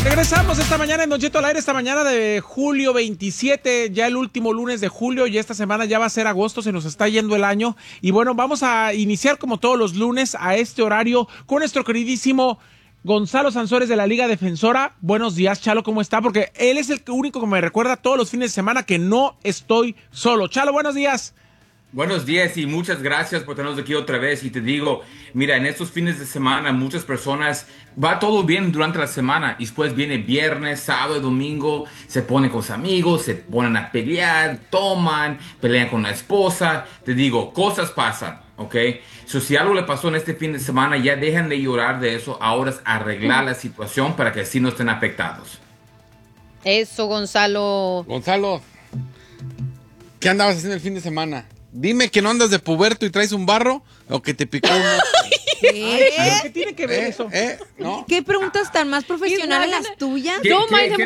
Regresamos esta mañana en Don Cheto al aire, esta mañana de julio 27, ya el último lunes de julio, y esta semana ya va a ser agosto, se nos está yendo el año. Y bueno, vamos a iniciar como todos los lunes a este horario con nuestro queridísimo Gonzalo Sansores de la Liga Defensora. Buenos días, Chalo, ¿cómo está? Porque él es el único que me recuerda todos los fines de semana que no estoy solo. Chalo, buenos días. Buenos días y muchas gracias por tenernos aquí otra vez. Y te digo, mira, en estos fines de semana muchas personas, va todo bien durante la semana y después viene viernes, sábado y domingo, se ponen con sus amigos, se ponen a pelear, toman, pelean con la esposa. Te digo, cosas pasan, ¿ok? Si algo le pasó en este fin de semana, ya dejan de llorar de eso. Ahora es arreglar la situación para que así no estén afectados. Eso, Gonzalo. Gonzalo, ¿qué andabas haciendo el fin de semana? Dime que no andas de puberto y traes un barro o que te picó un ¿Qué tiene que ver eso? ¿No? ¿Qué preguntas tan más profesionales las tuyas? ¿Qué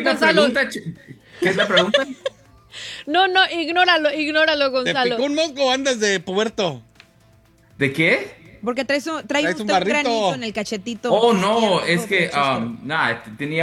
es la pregunta? No, ignóralo, ¿Te Gonzalo. picó un mosco o andas de puberto? ¿De qué? Porque trae un usted un barrito. granito en el cachetito. Oh, no, izquierdo, es que, derecho. tenía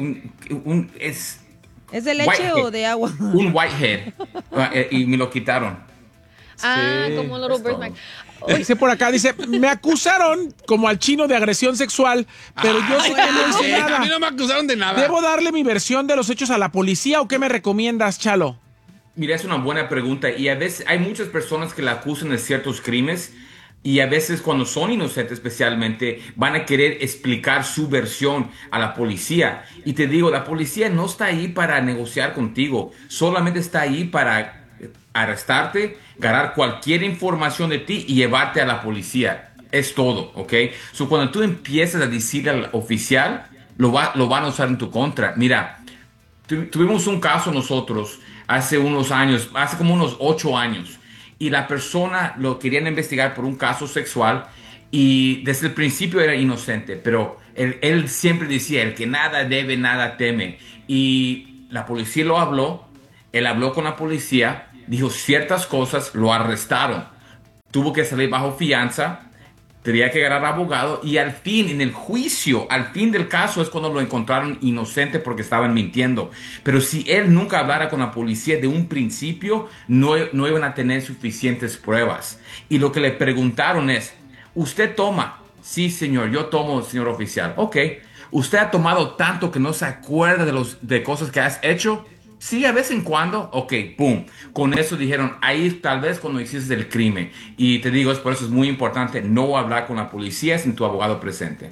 ¿Es de leche whitehead. o de agua? Un whitehead y me lo quitaron. Como Little Birthmark. Dice por acá, dice, me acusaron como al chino de agresión sexual, pero yo sé que no hice A mí nada. no me acusaron de nada. ¿Debo darle mi versión de los hechos a la policía o qué me recomiendas, Chalo? Mira, es una buena pregunta y a veces hay muchas personas que la acusan de ciertos crímenes y a veces cuando son inocentes especialmente van a querer explicar su versión a la policía. Y te digo, la policía no está ahí para negociar contigo, solamente está ahí para arrestarte, ganar cualquier información de ti y llevarte a la policía. Es todo, ¿ok? Cuando tú empiezas a decir al oficial, lo van a usar en tu contra. Mira, tuvimos un caso nosotros hace unos años, hace como unos 8 años, y la persona lo querían investigar por un caso sexual y desde el principio era inocente, pero él siempre decía, el que nada debe, nada teme. Y la policía él habló con la policía, dijo ciertas cosas, lo arrestaron. Tuvo que salir bajo fianza, tenía que ganar abogado y al fin, en el juicio, al fin del caso es cuando lo encontraron inocente porque estaban mintiendo. Pero si él nunca hablara con la policía de un principio, no iban a tener suficientes pruebas. Y lo que le preguntaron es, ¿usted toma? Sí, señor, yo tomo, señor oficial. Ok. ¿Usted ha tomado tanto que no se acuerda de cosas que has hecho? Sí, a vez en cuando. Ok, pum. Con eso dijeron, ahí tal vez cuando hiciste el crimen. Y te digo, por eso es muy importante no hablar con la policía sin tu abogado presente.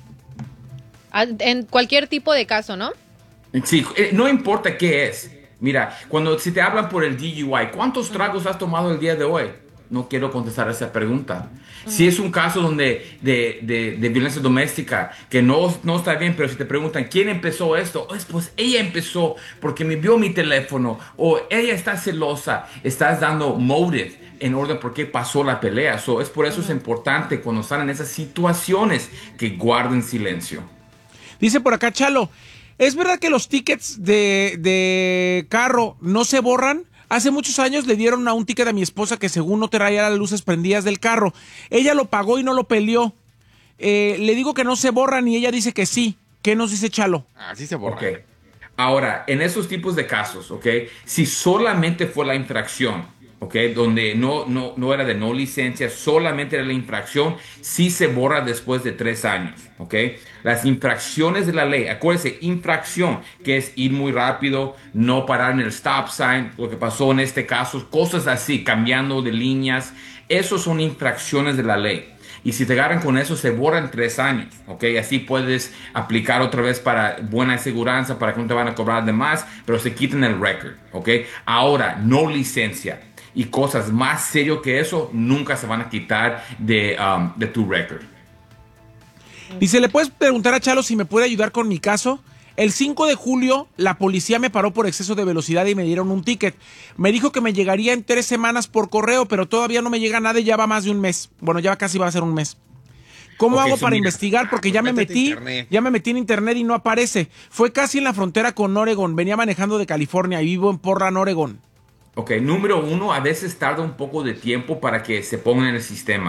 En cualquier tipo de caso, ¿no? Sí, no importa qué es. Mira, si te hablan por el DUI, ¿cuántos tragos has tomado el día de hoy? No quiero contestar esa pregunta. Si es un caso donde de violencia doméstica que no está bien, pero si te preguntan quién empezó esto, pues ella empezó porque me vio mi teléfono o ella está celosa, estás dando motive en orden por qué pasó la pelea. Es por eso es importante cuando están en esas situaciones que guarden silencio. Dice por acá, Chalo, ¿es verdad que los tickets de carro no se borran? Hace muchos años le dieron a un ticket a mi esposa que según no traía las luces prendidas del carro. Ella lo pagó y no lo peleó. Le digo que no se borran y ella dice que sí. ¿Qué nos dice Chalo? Sí se borra. Okay. Ahora, en esos tipos de casos, ¿ok? Si solamente fue la infracción, ¿ok? Donde no era de no licencia, solamente era la infracción, sí se borra después de 3 años, ¿ok? Las infracciones de la ley, acuérdense, infracción, que es ir muy rápido, no parar en el stop sign, lo que pasó en este caso, cosas así, cambiando de líneas, esos son infracciones de la ley. Y si te agarran con eso, se borra en 3 años, ¿ok? Así puedes aplicar otra vez para buena aseguranza, para que no te van a cobrar de más, pero se quitan el record, ¿ok? Ahora, no licencia y cosas más serias que eso nunca se van a quitar de tu record. Dice, ¿le puedes preguntar a Chalo si me puede ayudar con mi caso? El 5 de julio la policía me paró por exceso de velocidad y me dieron un ticket. Me dijo que me llegaría en 3 semanas por correo, pero todavía no me llega nada y ya va más de un mes. Bueno, ya casi va a ser un mes. ¿Cómo hago para investigar? Porque ya me metí en internet y no aparece. Fue casi en la frontera con Oregon. Venía manejando de California y vivo en Portland, Oregon. Ok, número 1, a veces tarda un poco de tiempo para que se pongan en el sistema.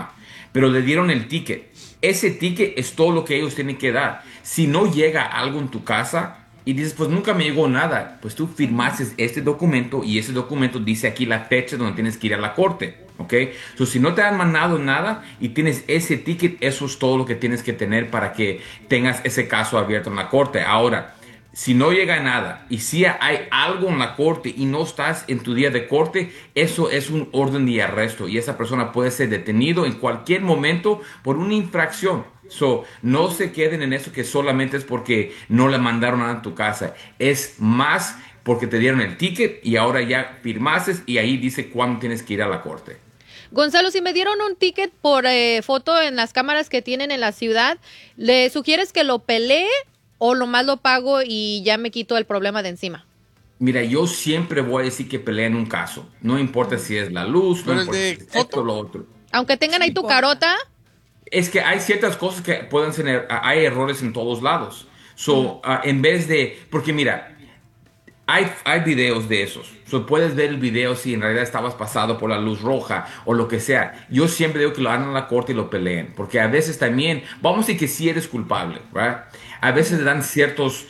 pero le dieron el ticket. Ese ticket es todo lo que ellos tienen que dar. Si no llega algo en tu casa y dices, pues nunca me llegó nada, pues tú firmaste este documento y ese documento dice aquí la fecha donde tienes que ir a la corte, ¿ok? Entonces, si no te han mandado nada y tienes ese ticket, eso es todo lo que tienes que tener para que tengas ese caso abierto en la corte. Ahora, si no llega nada y si hay algo en la corte y no estás en tu día de corte, eso es un orden de arresto y esa persona puede ser detenido en cualquier momento por una infracción. So, no se queden en eso que solamente es porque no le mandaron nada a tu casa. Es más porque te dieron el ticket y ahora ya firmaste y ahí dice cuándo tienes que ir a la corte. Gonzalo, si me dieron un ticket por foto en las cámaras que tienen en la ciudad, ¿le sugieres que lo pelee o lo más lo pago y ya me quito el problema de encima? Mira, yo siempre voy a decir que peleen un caso. No importa si es la luz, no importa si es esto o lo otro. Aunque tengan ahí tu carota. Es que hay ciertas cosas que pueden ser, hay errores en todos lados. So, en vez de, porque mira, hay videos de esos. So, puedes ver el video si en realidad estabas pasado por la luz roja o lo que sea. Yo siempre digo que lo hagan a la corte y lo peleen. Porque a veces también, vamos a decir que sí eres culpable, ¿right? A veces le dan ciertos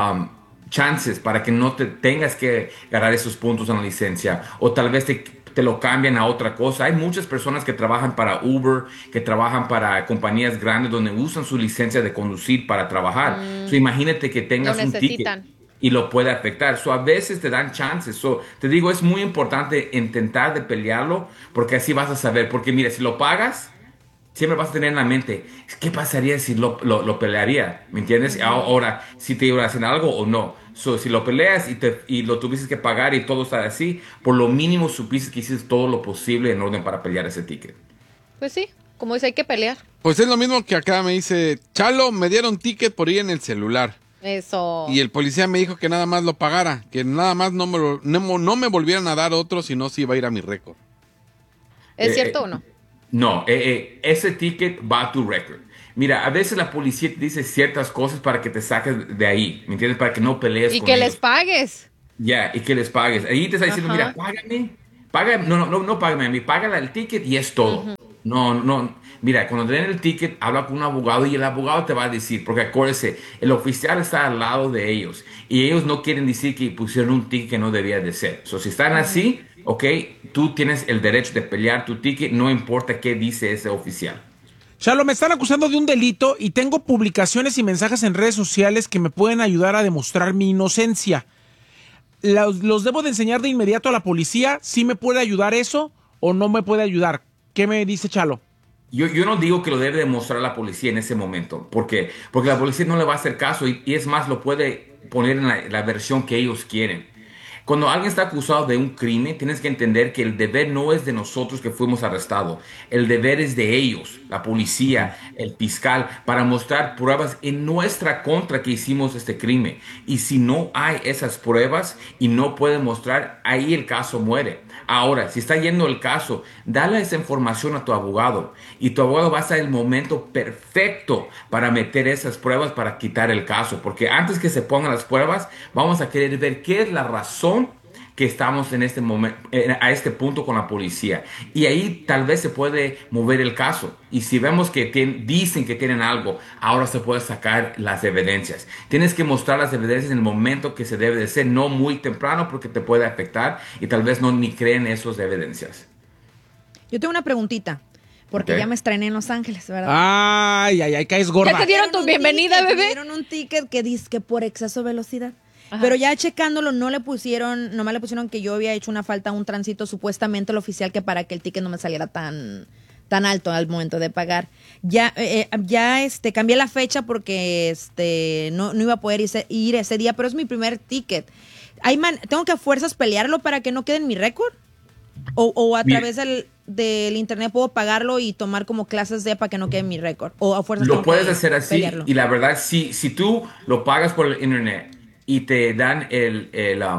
chances para que no te tengas que ganar esos puntos en la licencia. O tal vez te lo cambian a otra cosa. Hay muchas personas que trabajan para Uber, que trabajan para compañías grandes donde usan su licencia de conducir para trabajar. So, imagínate que tengas un ticket y lo puede afectar. So, a veces te dan chances. So, te digo, es muy importante intentar de pelearlo porque así vas a saber. Porque mira, si lo pagas, siempre vas a tener en la mente, ¿qué pasaría si lo pelearía? ¿Me entiendes? Ahora, si te iban a hacer algo o no. So, si lo peleas y lo tuviste que pagar y todo está así, por lo mínimo supiste que hiciste todo lo posible en orden para pelear ese ticket. Pues sí, como dice, hay que pelear. Pues es lo mismo que acá me dice, Chalo, me dieron ticket por ir en el celular. Eso. Y el policía me dijo que nada más lo pagara, que nada más no me volvieran a dar otro, si no se iba a ir a mi récord. ¿Es cierto o no? No, ese ticket va a tu récord. Mira, a veces la policía te dice ciertas cosas para que te saques de ahí, ¿me entiendes? Para que no pelees y con que ellos. Les pagues. Ya, y que les pagues. Ahí te está diciendo, mira, págame, no págame a mí, págale el ticket y es todo. No, mira, cuando te den el ticket, habla con un abogado y el abogado te va a decir, porque acuérdese, el oficial está al lado de ellos y ellos no quieren decir que pusieron un ticket que no debía de ser. So, si están así, ok, tú tienes el derecho de pelear tu ticket, no importa qué dice ese oficial. Chalo, me están acusando de un delito y tengo publicaciones y mensajes en redes sociales que me pueden ayudar a demostrar mi inocencia. ¿Los debo de enseñar de inmediato a la policía? ¿Sí me puede ayudar eso o no me puede ayudar? ¿Qué me dice Chalo? Yo no digo que lo debe demostrar a la policía en ese momento. ¿Por qué? Porque la policía no le va a hacer caso y es más, lo puede poner en la versión que ellos quieren. Cuando alguien está acusado de un crimen, tienes que entender que el deber no es de nosotros que fuimos arrestados. El deber es de ellos, la policía, el fiscal, para mostrar pruebas en nuestra contra que hicimos este crimen. Y si no hay esas pruebas y no pueden mostrar, ahí el caso muere. Ahora, si está yendo el caso, dale esa información a tu abogado y tu abogado va a ser el momento perfecto para meter esas pruebas para quitar el caso. Porque antes que se pongan las pruebas, vamos a querer ver qué es la razón que estamos en este momento, a este punto con la policía. Y ahí tal vez se puede mover el caso. Y si vemos que dicen que tienen algo, ahora se puede sacar las evidencias. Tienes que mostrar las evidencias en el momento que se debe de ser, no muy temprano porque te puede afectar y tal vez no ni creen esas evidencias. Yo tengo una preguntita. Porque ya me estrené en Los Ángeles, ¿verdad? Ay, caes gorda. ¿Ya te dieron tu bienvenida, bebé? Me dieron un ticket que dice que por exceso de velocidad. Ajá. Pero ya checándolo, nomás le pusieron que yo había hecho una falta a un tránsito, supuestamente el oficial, que para que el ticket no me saliera tan alto al momento de pagar. Ya cambié la fecha porque no iba a poder ir ese día, pero es mi primer ticket. ¿Tengo que a fuerzas pelearlo para que no quede en mi récord? ¿O a través del internet puedo pagarlo y tomar como clases para que no quede en mi récord? ¿O a fuerzas lo puedes hacer así pelearlo? Y la verdad, si tú lo pagas por el internet y te dan el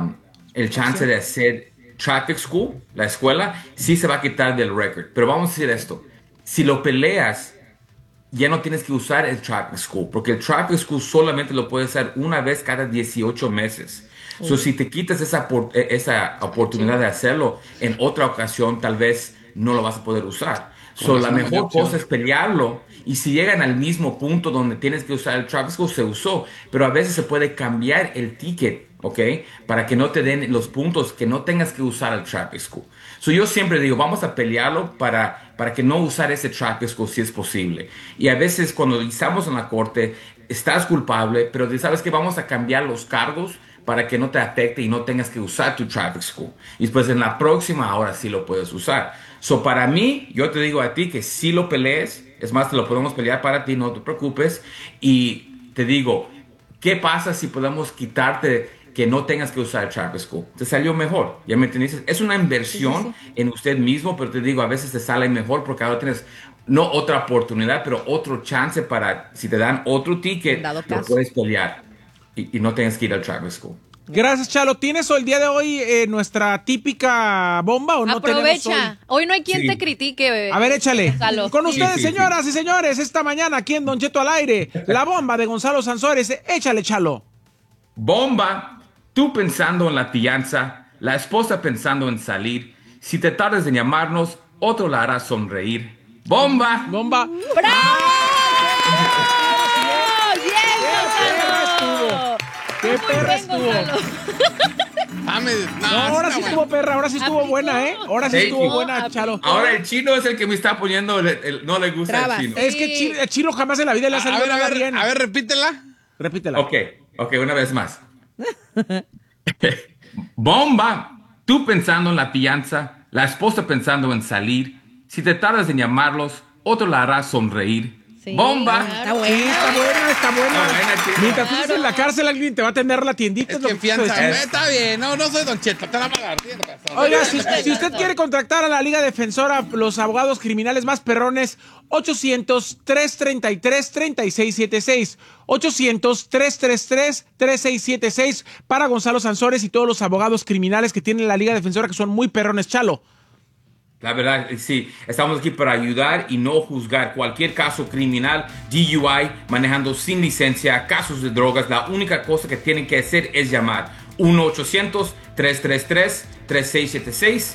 chance de hacer traffic school, la escuela, sí se va a quitar del record. Pero vamos a decir esto, si lo peleas, ya no tienes que usar el traffic school, porque el traffic school solamente lo puedes hacer una vez cada 18 meses. So, si te quitas esa oportunidad de hacerlo en otra ocasión, tal vez no lo vas a poder usar. La mejor cosa es pelearlo. Y si llegan al mismo punto donde tienes que usar el traffic school, se usó. Pero a veces se puede cambiar el ticket, ¿ok? Para que no te den los puntos, que no tengas que usar el traffic school. Yo siempre digo, vamos a pelearlo para que no usar ese traffic school si es posible. Y a veces cuando estamos en la corte, estás culpable, pero sabes que vamos a cambiar los cargos para que no te afecte y no tengas que usar tu traffic school. Y después en la próxima, ahora sí lo puedes usar. Para mí, yo te digo a ti que sí lo pelees. Es más, te lo podemos pelear para ti, no te preocupes. Y te digo, ¿qué pasa si podemos quitarte que no tengas que usar el traffic school? Te salió mejor, ¿ya me entendiste? Es una inversión en usted mismo, pero te digo, a veces te sale mejor porque ahora tienes no otra oportunidad, pero otro chance para, si te dan otro ticket, lo puedes pelear y no tengas que ir al traffic school. Gracias, Chalo. ¿Tienes el día de hoy nuestra típica bomba o no? Aprovecha. Hoy no hay quien te critique. A ver, échale. Gonzalo. Con ustedes, señoras y señores, esta mañana aquí en Don Cheto al aire, la bomba de Gonzalo Sansores. Échale, Chalo. Bomba. Tú pensando en la fianza, la esposa pensando en salir. Si te tardas en llamarnos, otro la hará sonreír. ¡Bomba! ¡Bomba! ¡Bravo! ¡Qué perra estuvo! Ahora sí estuvo perra, ahora sí estuvo buena, ¿eh? Ahora sí estuvo buena, Chalo. Ahora el chino es el que me está poniendo, no le gusta el chino. Es que el chino jamás en la vida le ha salido nada bien. A ver, repítela. Ok, una vez más. Bomba, tú pensando en la fianza, la esposa pensando en salir. Si te tardas en llamarlos, otro la hará sonreír. Sí, ¡bomba! Está buena. Mientras tú estés en la cárcel, alguien te va a atender la tiendita. Es que fianza, está bien, no soy Don Cheto, te la va a dar. Oiga, si usted quiere contactar a la Liga Defensora, los abogados criminales más perrones, 800-333-3676. 800-333-3676 para Gonzalo Sansores y todos los abogados criminales que tienen la Liga Defensora, que son muy perrones, Chalo. La verdad, sí, estamos aquí para ayudar y no juzgar cualquier caso criminal, DUI, manejando sin licencia, casos de drogas. La única cosa que tienen que hacer es llamar 1-800-333-3676,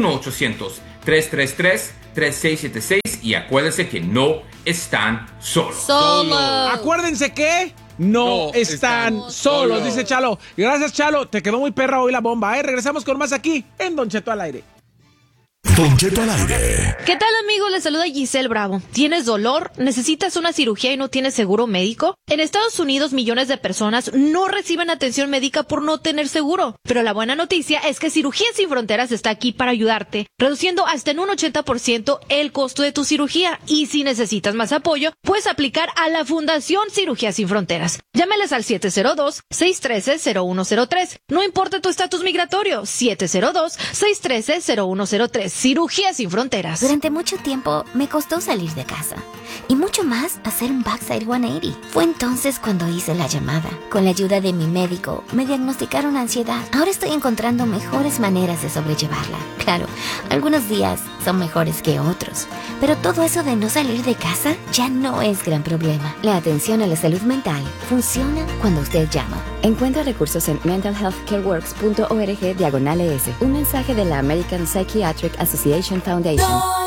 1-800-333-3676 y acuérdense que no están solos. Acuérdense que no están solos, dice Chalo. Gracias, Chalo. Te quedó muy perra hoy la bomba, ¿eh? Regresamos con más aquí en Don Cheto al aire. Don Cheto al aire. ¿Qué tal, amigos? Les saluda Giselle Bravo. ¿Tienes dolor? ¿Necesitas una cirugía y no tienes seguro médico? En Estados Unidos, millones de personas no reciben atención médica por no tener seguro. Pero la buena noticia es que Cirugías Sin Fronteras está aquí para ayudarte, reduciendo hasta en un 80% el costo de tu cirugía. Y si necesitas más apoyo, puedes aplicar a la Fundación Cirugías Sin Fronteras. Llámeles al 702-613-0103. No importa tu estatus migratorio, 702-613-0103. Cirugías Sin Fronteras. Durante mucho tiempo me costó salir de casa. Y mucho más hacer un backside 180. Fue entonces cuando hice la llamada. Con la ayuda de mi médico, me diagnosticaron ansiedad. Ahora estoy encontrando mejores maneras de sobrellevarla. Claro, algunos días son mejores que otros. Pero todo eso de no salir de casa ya no es gran problema. La atención a la salud mental funciona cuando usted llama. Encuentra recursos en mentalhealthcareworks.org/ES. Un mensaje de la American Psychiatric Association Foundation.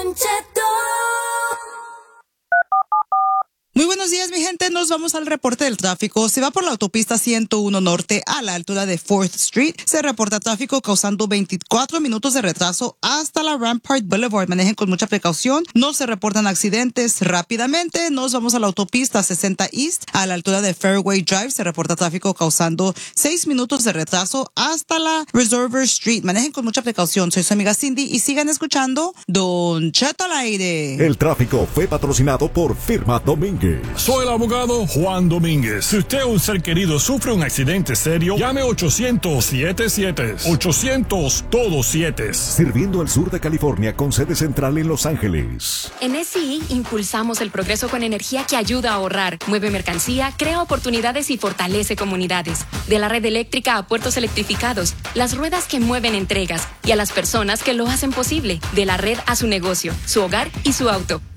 Muy buenos días, mi gente. Nos vamos al reporte del tráfico. Se va por la autopista 101 Norte a la altura de 4th Street. Se reporta tráfico causando 24 minutos de retraso hasta la Rampart Boulevard. Manejen con mucha precaución. No se reportan accidentes rápidamente. Nos vamos a la autopista 60 East a la altura de Fairway Drive. Se reporta tráfico causando 6 minutos de retraso hasta la Reservoir Street. Manejen con mucha precaución. Soy su amiga Cindy y sigan escuchando Don Cheto al aire. El tráfico fue patrocinado por Firma Domínguez. Soy el abogado Juan Domínguez. Si usted o un ser querido sufre un accidente serio, llame 800-77. 800 todos 7. Sirviendo al sur de California con sede central en Los Ángeles. En SCE impulsamos el progreso con energía que ayuda a ahorrar, mueve mercancía, crea oportunidades y fortalece comunidades. De la red eléctrica a puertos electrificados, las ruedas que mueven entregas y a las personas que lo hacen posible. De la red a su negocio, su hogar y su auto.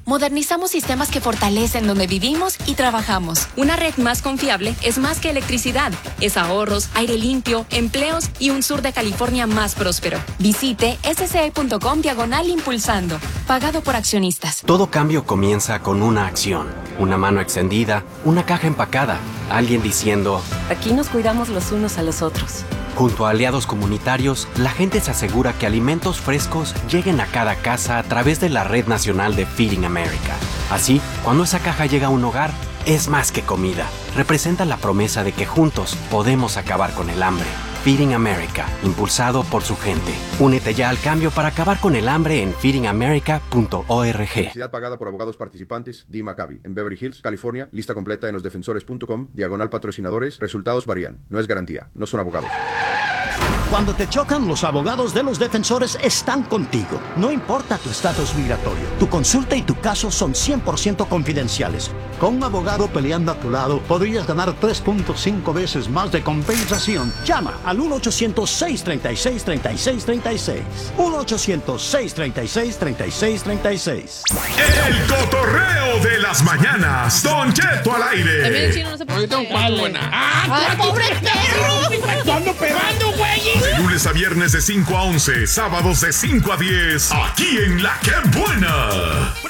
modernizamos sistemas que fortalecen donde vivimos y trabajamos. Una red más confiable es más que electricidad. Es ahorros, aire limpio, empleos y un sur de California más próspero. Visite sce.com/impulsando. Pagado por accionistas. Todo cambio comienza con una acción. Una mano extendida, una caja empacada, alguien diciendo: aquí nos cuidamos los unos a los otros. Junto a aliados comunitarios, la gente se asegura que alimentos frescos lleguen a cada casa a través de la Red Nacional de Feeding America. Así, cuando esa caja llega a un hogar, es más que comida. Representa la promesa de que juntos podemos acabar con el hambre. Feeding America, impulsado por su gente. Únete ya al cambio para acabar con el hambre en feedingamerica.org. Publicidad pagada por abogados participantes, Dee Maccabi, en Beverly Hills, California. Lista completa en losdefensores.com/patrocinadores. Resultados varían. No es garantía. No son abogados. Cuando te chocan, los abogados de los defensores están contigo. No importa tu estatus migratorio. Tu consulta y tu caso son 100% confidenciales. Con un abogado peleando a tu lado, podrías ganar 3.5 veces más de compensación. Llama al 1-800-636-3636. 1-800-636-3636. El cotorreo de las mañanas. Don Cheto al aire. También el chino no se puede. Ahorita un cuarto buena. ¡Ah, pobre perro! ¡Tú ando pegando, güey! De lunes a viernes de 5 a 11, sábados de 5 a 10, aquí en La Que Buena.